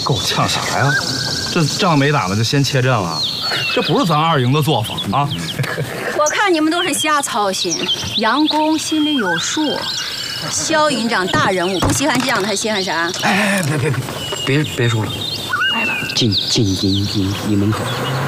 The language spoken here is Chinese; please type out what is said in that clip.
够呛啥呀？这仗没打呢就先切阵了，这不是咱二营的作风啊！ 我看你们都是瞎操心。杨公心里有数，萧营长大人物，不稀罕这样的还稀罕啥？ 哎，别说了，来了，进营门口。